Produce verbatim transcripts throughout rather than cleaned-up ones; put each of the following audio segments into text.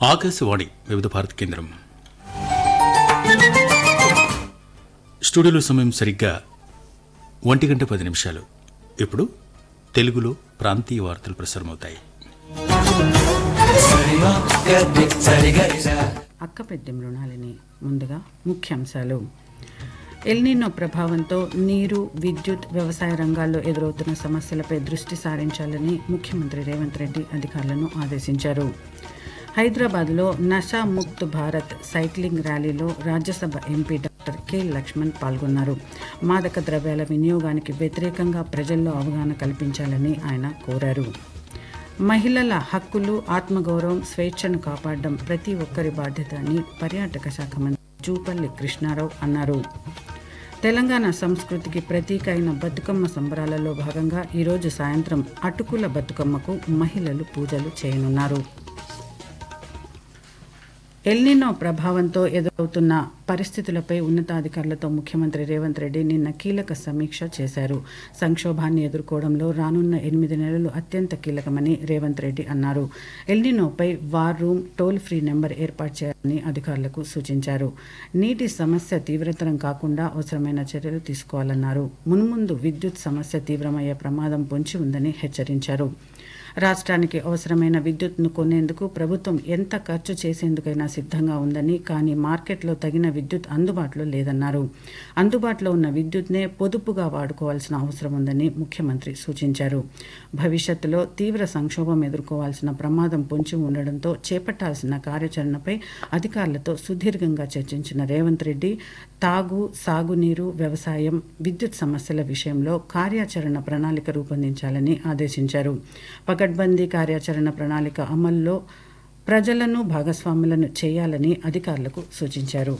ఆకాశవాణి వివిధ భారత కేంద్రం. స్టూడియోలో సమయం సరిగ్గా ఒంటి గంట పది నిమిషాలు. ఇప్పుడు తెలుగులో ప్రాంతీయ వార్తలు ప్రసారమవుతాయి. అక్కపెట్టెం రుణాలని ముందుగా ముఖ్యాంశాలు. ఎల్నినో ప్రభావంతో నీరు, విద్యుత్, వ్యవసాయ రంగాల్లో ఎదురవుతున్న సమస్యలపై దృష్టి సారించాలని ముఖ్యమంత్రి రేవంత్ రెడ్డి అధికారులను ఆదేశించారు. హైదరాబాద్లో నషా ముక్త్ భారత్ సైక్లింగ్ ర్యాలీలో Rajya Sabha MP doctor K Laxman పాల్గొన్నారు. మాదక ద్రవ్యాల వినియోగానికి వ్యతిరేకంగా ప్రజల్లో అవగాహన కల్పించాలని ఆయన కోరారు. మహిళల హక్కులు, ఆత్మగౌరవం, స్వేచ్ఛను కాపాడడం ప్రతి ఒక్కరి బాధ్యత అని పర్యాటక శాఖ మంత్రి జూపల్లి కృష్ణారావు అన్నారు. తెలంగాణ సంస్కృతికి ప్రతీక అయిన బతుకమ్మ సంబరాలలో భాగంగా ఈరోజు సాయంత్రం అటుకుల బతుకమ్మకు మహిళలు పూజలు చేయనున్నారు. ఎల్నినో ప్రభావంతో ఎదురవుతున్న పరిస్థితులపై ఉన్నతాధికారులతో ముఖ్యమంత్రి రేవంత్ రెడ్డి నిన్న కీలక సమీక్ష చేశారు. సంక్షోభాన్ని ఎదుర్కోవడంలో రానున్న ఎనిమిది నెలలు అత్యంత కీలకమని రేవంత్ రెడ్డి అన్నారు. ఎల్నినోపై war room, toll free number ఏర్పాటు చేయాలని అధికారులకు సూచించారు. నీటి సమస్య తీవ్రతరం కాకుండా అవసరమైన చర్యలు తీసుకోవాలన్నారు. మున్ముందు విద్యుత్ సమస్య తీవ్రమయ్యే ప్రమాదం పొంచి ఉందని హెచ్చరించారు. రాష్ట్రానికి అవసరమైన విద్యుత్ను కొనేందుకు ప్రభుత్వం ఎంత ఖర్చు చేసేందుకైనా సిద్ధంగా ఉందని, కానీ మార్కెట్లో తగిన విద్యుత్ అందుబాటులో లేదన్నారు. అందుబాటులో ఉన్న విద్యుత్నే పొదుపుగా వాడుకోవాల్సిన అవసరం ఉందని ముఖ్యమంత్రి సూచించారు. భవిష్యత్తులో తీవ్ర సంక్షోభం ఎదుర్కోవాల్సిన ప్రమాదం పొంచి ఉండడంతో చేపట్టాల్సిన కార్యాచరణపై అధికారులతో సుదీర్ఘంగా చర్చించిన రేవంత్ రెడ్డి తాగు, సాగునీరు, వ్యవసాయం, విద్యుత్ సమస్యల విషయంలో కార్యాచరణ ప్రణాళిక రూపొందించాలని ఆదేశించారు. పకడ్బందీ కార్యాచరణ ప్రణాళిక అమల్లో ప్రజలను భాగస్వాములను చేయాలని అధికారులకు సూచించారు.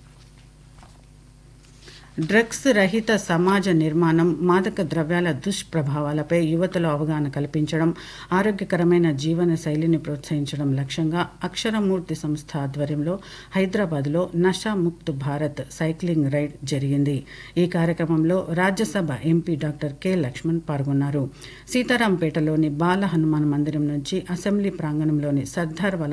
డ్రగ్స్ రహిత సమాజ నిర్మాణం, మాదక ద్రవ్యాల దుష్ప్రభావాలపై యువతలో అవగాహన కల్పించడం, ఆరోగ్యకరమైన జీవన శైలిని ప్రోత్సహించడం లక్ష్యంగా అక్షరమూర్తి సంస్థ ఆధ్వర్యంలో హైదరాబాద్లో నషా ముక్త్ భారత్ సైక్లింగ్ రైడ్ జరిగింది. ఈ కార్యక్రమంలో Rajya Sabha MP doctor K Laxman పాల్గొన్నారు. సీతారాంపేటలోని బాల హనుమాన్ మందిరం నుంచి అసెంబ్లీ ప్రాంగణంలోని సర్దార్ వల్లభాయ్